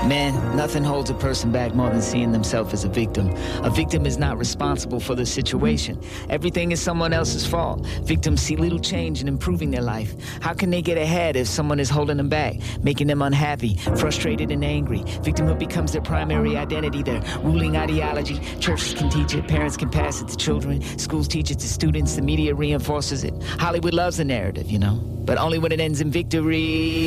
Man, nothing holds a person back more than seeing themselves as a victim. A victim is not responsible for the situation. Everything is someone else's fault. Victims see little change in improving their life. How can they get ahead if someone is holding them back, making them unhappy, frustrated, and angry? Victimhood becomes their primary identity, their ruling ideology. Churches can teach it, parents can pass it to children, schools teach it to students, the media reinforces it. Hollywood loves the narrative, but only when it ends in victory.